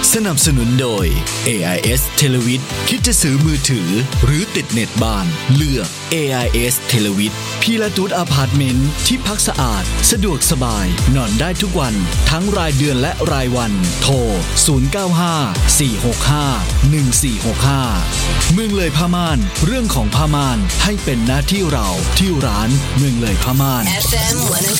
สนับสนุนโดย AIS Televid คิดจะซื้อมือถือหรือติดเน็ตบ้านเลือก AIS Televid พีลาตูดอพาร์ตเมนต์ที่พักสะอาดสะดวกสบายนอนได้ทุกวันทั้งรายเดือนและรายวันโทร0954651465เมืองเลยผ้าม่านเรื่องของผ้าม่านให้เป็นหน้าที่เราที่ร้านเมืองเลยผ้าม่าน FM